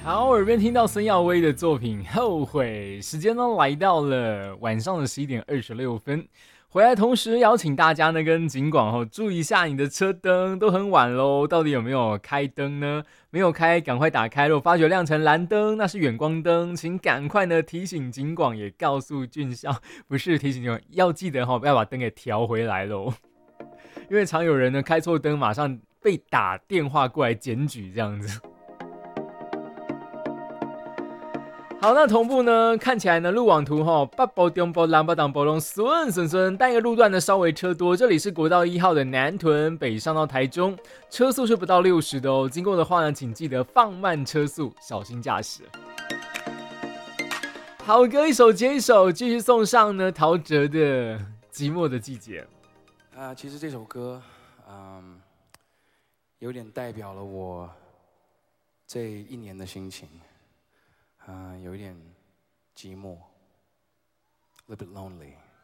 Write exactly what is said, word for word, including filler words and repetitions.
好，耳边听到孙耀威的作品《后悔》，时间呢来到了晚上的十一点二十六分。回来同时邀请大家呢跟警广哦注意一下你的车灯，都很晚喽，到底有没有开灯呢？没有开，赶快打开。如果发觉亮成蓝灯，那是远光灯，请赶快呢提醒警广，也告诉俊孝，不是提醒你们要记得哈，不要把灯给调回来喽。因为常有人呢开错灯，马上被打电话过来检举这样子。好，那同步呢，看起来呢，路网图哈，北部、中部、南部、东部拢顺顺顺，但一个路段呢稍微车多。这里是国道一号的南屯北上到台中，车速是不到六十的哦。经过的话呢，请记得放慢车速，小心驾驶。好歌一首接一首，继续送上呢陶喆的《寂寞的季节》。 啊、呃，其实这首歌，嗯，有点代表了我这一年的心情。啊、呃，有一点寂寞 ，a little bit lonely。